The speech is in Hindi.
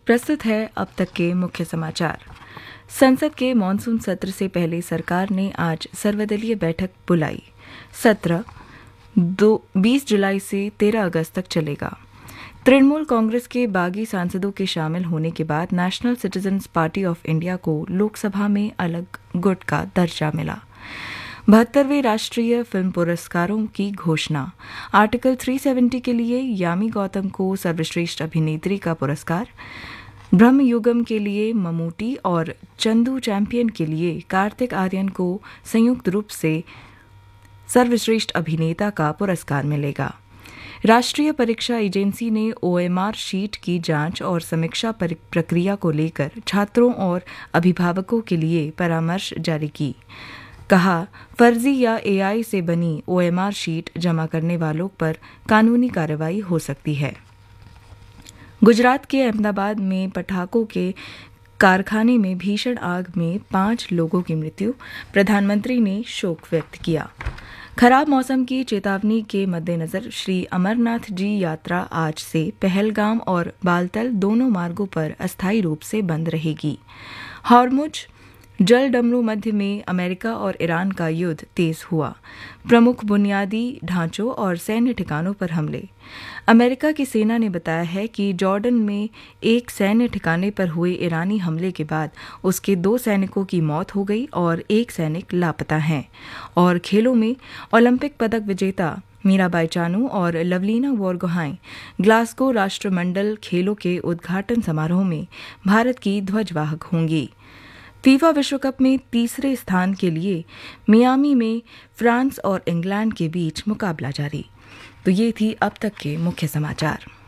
प्रस्तुत है अब तक के मुख्य समाचार। संसद के मॉनसून सत्र से पहले सरकार ने आज सर्वदलीय बैठक बुलाई। सत्र 20 जुलाई से 13 अगस्त तक चलेगा। तृणमूल कांग्रेस के बागी सांसदों के शामिल होने के बाद national citizens party of India को लोकसभा में अलग गुट का दर्जा मिला। 72वें राष्ट्रीय फिल्म पुरस्कारों की घोषणा। आर्टिकल 370 के लिए यामी गौतम को सर्वश्रेष्ठ अभिनेत्री का पुरस्कार, ब्रह्मयुगम के लिए ममूटी और चंदू चैंपियन के लिए कार्तिक आर्यन को संयुक्त रूप से सर्वश्रेष्ठ अभिनेता का पुरस्कार मिलेगा। राष्ट्रीय परीक्षा एजेंसी ने OMR शीट की जांच और समीक्षा प्रक्रिया को लेकर छात्रों और अभिभावकों के लिए परामर्श जारी की। कहा, फर्जी या AI से बनी OMR शीट जमा करने वालों पर कानूनी कार्रवाई हो सकती है। गुजरात के अहमदाबाद में पटाखों के कारखाने में भीषण आग में 5 लोगों की मृत्यु। प्रधानमंत्री ने शोक व्यक्त किया। खराब मौसम की चेतावनी के मद्देनजर श्री अमरनाथ जी यात्रा आज से पहलगाम और बालतल दोनों मार्गों पर अस्थायी रूप से बंद रहेगी। हॉर्मुज जल डमरू मध्य में अमेरिका और ईरान का युद्ध तेज हुआ। प्रमुख बुनियादी ढांचों और सैन्य ठिकानों पर हमले। अमेरिका की सेना ने बताया है कि जॉर्डन में एक सैन्य ठिकाने पर हुए ईरानी हमले के बाद उसके 2 सैनिकों की मौत हो गई और 1 सैनिक लापता हैं। और खेलों में ओलंपिक पदक विजेता मीराबाई चानू और लवलीना बोरगोहाई ग्लासगो राष्ट्रमंडल खेलों के उद्घाटन समारोह में भारत की ध्वजवाहक होंगी। फीफा विश्व कप में तीसरे स्थान के लिए मियामी में फ्रांस और इंग्लैंड के बीच मुकाबला जारी। तो ये थी अब तक के मुख्य समाचार।